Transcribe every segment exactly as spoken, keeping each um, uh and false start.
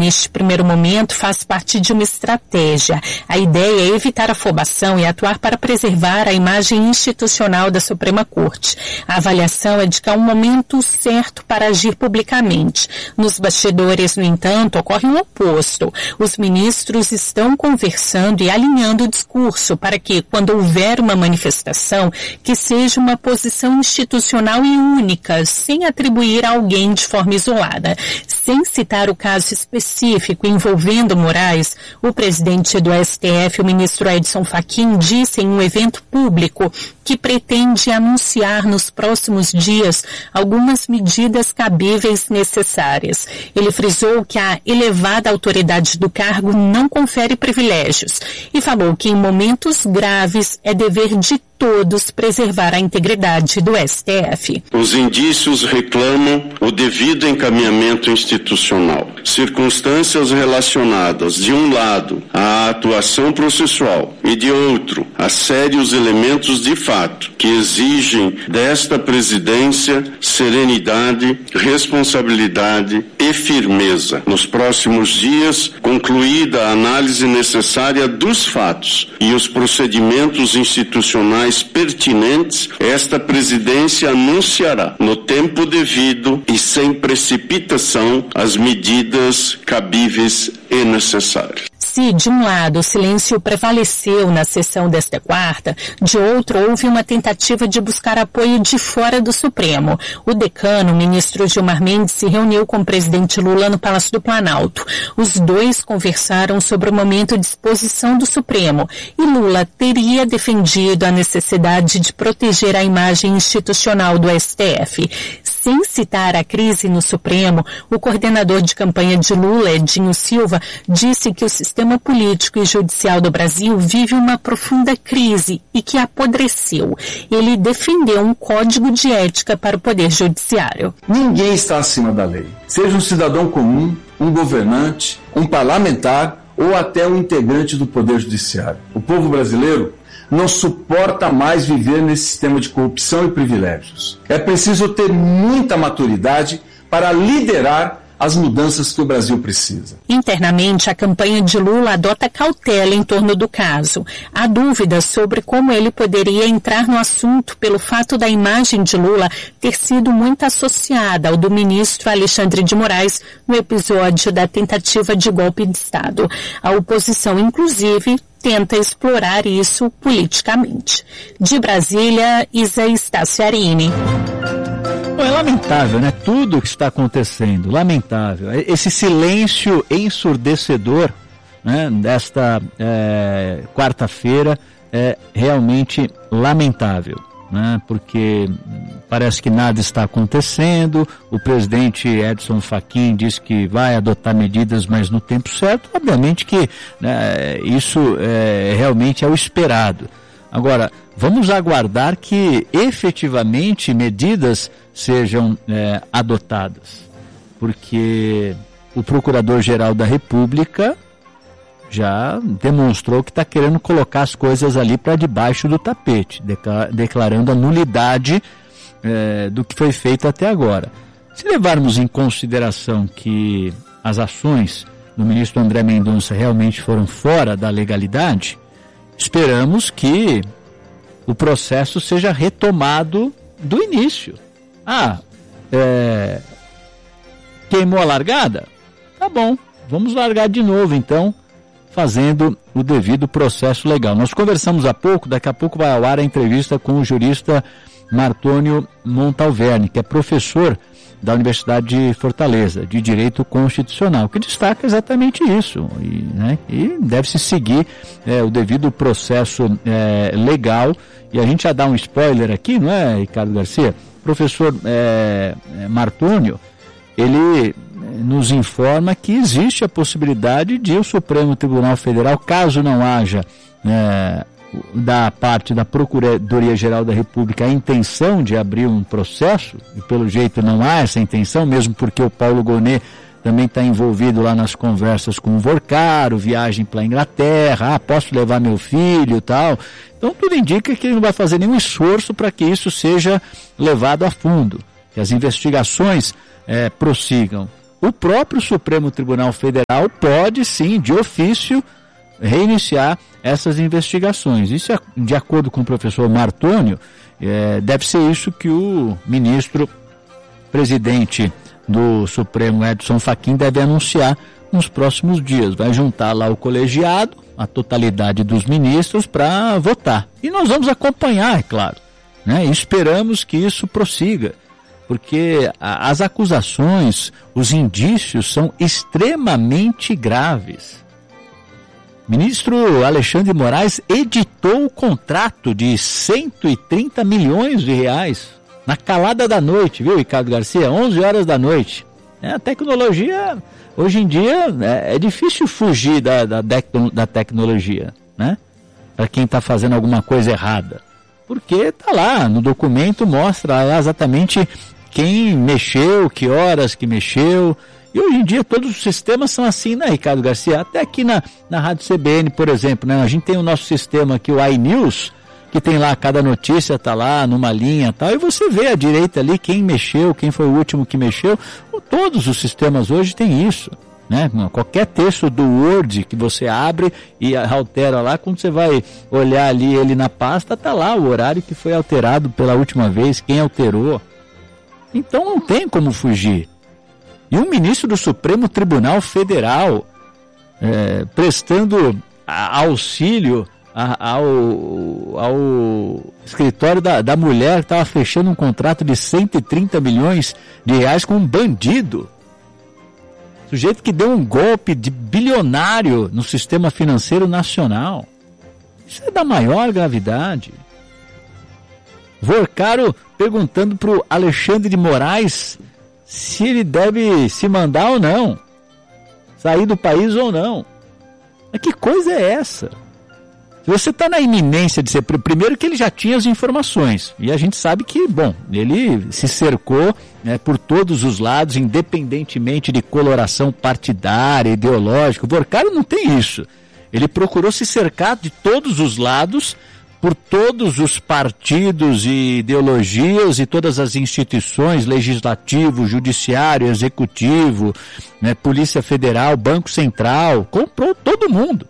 neste primeiro momento, faz parte de uma estratégia. A ideia é evitar afobação e atuar para preservar a imagem institucional da Suprema Corte. A avaliação é de que há um momento certo para agir publicamente. Nos bastidores, no entanto, ocorre o oposto. Os ministros estão conversando e alinhando o discurso para que, quando houver uma manifestação, que seja uma posição institucional e única, sem atribuir a alguém de forma isolada. Sem citar o caso específico envolvendo Moraes, o presidente do S T F, o ministro Edson Fachin, disse em um evento público que pretende anunciar nos próximos dias algumas medidas cabíveis necessárias. Ele frisou que a elevada autoridade do cargo não confere privilégios e falou que em momentos graves é dever de todos preservar a integridade do S T F. Os indícios reclamam o devido encaminhamento institucional. Circunstâncias relacionadas, de um lado, à atuação processual e, de outro, a sérios elementos de fato que exigem desta presidência serenidade, responsabilidade e firmeza. Nos próximos dias, concluída a análise necessária dos fatos e os procedimentos institucionais pertinentes, esta presidência anunciará, no tempo devido e sem precipitação, as medidas cabíveis e necessárias. Se, de um lado, o silêncio prevaleceu na sessão desta quarta, de outro, houve uma tentativa de buscar apoio de fora do Supremo. O decano, o ministro Gilmar Mendes, se reuniu com o presidente Lula no Palácio do Planalto. Os dois conversaram sobre o momento de exposição do Supremo e Lula teria defendido a necessidade de proteger a imagem institucional do S T F. Sem citar a crise no Supremo, o coordenador de campanha de Lula, Edinho Silva, disse que o sistema político e judicial do Brasil vive uma profunda crise e que apodreceu. Ele defendeu um código de ética para o Poder Judiciário. Ninguém está acima da lei. Seja um cidadão comum, um governante, um parlamentar ou até um integrante do Poder Judiciário. O povo brasileiro não suporta mais viver nesse sistema de corrupção e privilégios. É preciso ter muita maturidade para liderar as mudanças que o Brasil precisa. Internamente, a campanha de Lula adota cautela em torno do caso. Há dúvidas sobre como ele poderia entrar no assunto pelo fato da imagem de Lula ter sido muito associada ao do ministro Alexandre de Moraes no episódio da tentativa de golpe de Estado. A oposição, inclusive, tenta explorar isso politicamente. De Brasília, Isa Staciarini. Bom, é lamentável, né? Tudo o que está acontecendo, lamentável. Esse silêncio ensurdecedor, né, desta é, quarta-feira é realmente lamentável, né? Porque parece que nada está acontecendo. O presidente Edson Fachin disse que vai adotar medidas, mas no tempo certo. Obviamente que, né, isso é, realmente é o esperado. Agora, vamos aguardar que efetivamente medidas sejam é, adotadas, porque o Procurador-Geral da República já demonstrou que está querendo colocar as coisas ali para debaixo do tapete, declarando a nulidade é, do que foi feito até agora. Se levarmos em consideração que as ações do ministro André Mendonça realmente foram fora da legalidade, esperamos que o processo seja retomado do início. Ah, é... queimou a largada? Tá bom, vamos largar de novo então, fazendo o devido processo legal. Nós conversamos há pouco, daqui a pouco vai ao ar a entrevista com o jurista Martônio Montalverne, que é professor da Universidade de Fortaleza, de Direito Constitucional, que destaca exatamente isso, e, né, e deve-se seguir é, o devido processo é, legal, e a gente já dá um spoiler aqui, não é, Ricardo Garcia? O professor é, Martônio, ele nos informa que existe a possibilidade de o Supremo Tribunal Federal, caso não haja é, da parte da Procuradoria-Geral da República a intenção de abrir um processo, e pelo jeito não há essa intenção, mesmo porque o Paulo Gonet também está envolvido lá nas conversas com o Vorcaro, viagem para a Inglaterra, ah, posso levar meu filho e tal. Então tudo indica que ele não vai fazer nenhum esforço para que isso seja levado a fundo, que as investigações é, prossigam. o próprio Supremo Tribunal Federal pode sim, de ofício, reiniciar essas investigações. Isso, é, de acordo com o professor Martônio, é, deve ser isso que o ministro presidente do Supremo, Edson Fachin, deve anunciar nos próximos dias. Vai juntar lá o colegiado, a totalidade dos ministros, para votar. E nós vamos acompanhar, é claro, né? E esperamos que isso prossiga, porque a, as acusações, os indícios são extremamente graves. O ministro Alexandre de Moraes editou o contrato de cento e trinta milhões de reais na calada da noite, viu, Ricardo Garcia? onze horas da noite. É, a tecnologia, hoje em dia, é, é difícil fugir da, da, da tecnologia, né? Para quem está fazendo alguma coisa errada. Porque está lá, no documento mostra exatamente quem mexeu, que horas que mexeu. E hoje em dia todos os sistemas são assim, né, Ricardo Garcia? Até aqui na, na Rádio C B N, por exemplo, né? A gente tem o nosso sistema aqui, o iNews, que tem lá, cada notícia está lá numa linha e tal, e você vê à direita ali quem mexeu, quem foi o último que mexeu. Todos os sistemas hoje têm isso, né? Qualquer texto do Word que você abre e altera lá, quando você vai olhar ali ele na pasta, está lá o horário que foi alterado pela última vez, quem alterou. Então não tem como fugir. E um ministro do Supremo Tribunal Federal é, prestando a, auxílio a, ao, ao escritório da, da mulher que estava fechando um contrato de cento e trinta milhões de reais com um bandido. Sujeito que deu um golpe de bilionário no sistema financeiro nacional. Isso é da maior gravidade. Vorcaro perguntando para o Alexandre de Moraes se ele deve se mandar ou não, sair do país ou não. Mas que coisa é essa? Se você está na iminência de ser... Primeiro que ele já tinha as informações, e a gente sabe que, bom, ele se cercou, né, por todos os lados, independentemente de coloração partidária, ideológica. O Vorcaro não tem isso. Ele procurou se cercar de todos os lados, por todos os partidos e ideologias e todas as instituições, legislativo, judiciário, executivo, né, Polícia Federal, Banco Central, comprou todo mundo.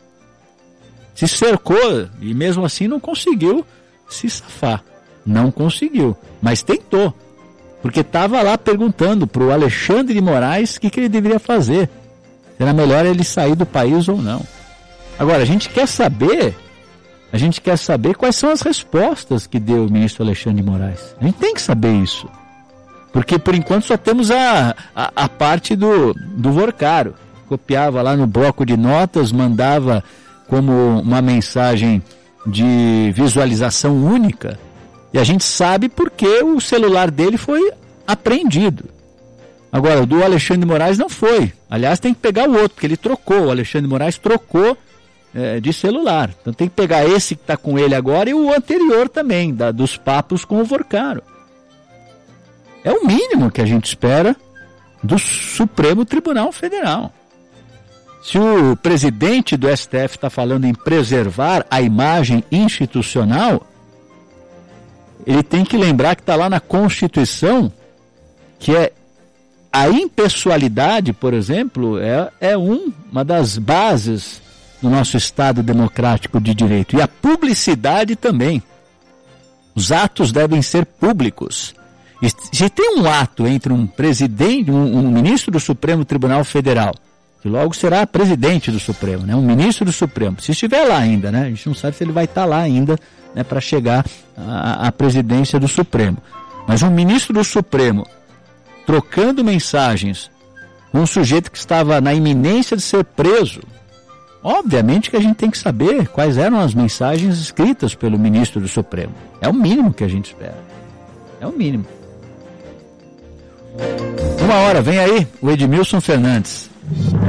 Se cercou e mesmo assim não conseguiu se safar. Não conseguiu, mas tentou. Porque estava lá perguntando para o Alexandre de Moraes o que, que ele deveria fazer. Será melhor ele sair do país ou não. Agora, a gente quer saber... A gente quer saber quais são as respostas que deu o ministro Alexandre de Moraes. A gente tem que saber isso. Porque, por enquanto, só temos a, a, a parte do, do Vorcaro. Copiava lá no bloco de notas, mandava como uma mensagem de visualização única. E a gente sabe porque o celular dele foi apreendido. Agora, o do Alexandre de Moraes não foi. Aliás, tem que pegar o outro, porque ele trocou. O Alexandre de Moraes trocou de celular. Então tem que pegar esse que está com ele agora e o anterior também, da, dos papos com o Vorcaro. É o mínimo que a gente espera do Supremo Tribunal Federal. Se o presidente do S T F está falando em preservar a imagem institucional, ele tem que lembrar que está lá na Constituição que é a impessoalidade, por exemplo, é, é um, uma das bases no nosso Estado democrático de direito. E a publicidade também. Os atos devem ser públicos. E se tem um ato entre um presidente, um, um ministro do Supremo Tribunal Federal, que logo será presidente do Supremo, né? Um ministro do Supremo, se estiver lá ainda, né? A gente não sabe se ele vai estar lá ainda, né, para chegar à, à presidência do Supremo. Mas um ministro do Supremo trocando mensagens com um sujeito que estava na iminência de ser preso, obviamente que a gente tem que saber quais eram as mensagens escritas pelo ministro do Supremo. É o mínimo que a gente espera. É o mínimo. Uma hora, vem aí o Edmilson Fernandes.